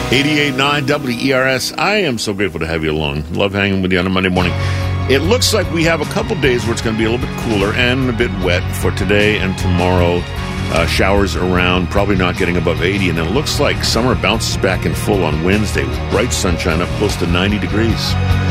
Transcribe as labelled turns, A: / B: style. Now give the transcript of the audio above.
A: 88.9 WERS. I am so grateful to have you along. Love hanging with you on a Monday morning. It looks like we have a couple days where it's going to be a little bit cooler and a bit wet for today and tomorrow. Showers around, probably not getting above 80. And then it looks like summer bounces back in full on Wednesday with bright sunshine up close to 90 degrees.